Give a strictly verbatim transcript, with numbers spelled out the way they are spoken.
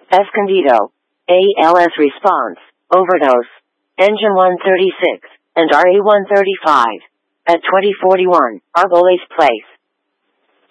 Escondido, A L S response, overdose, engine one thirty-six, and R A one thirty-five. At twenty forty-one, Arbolés Place.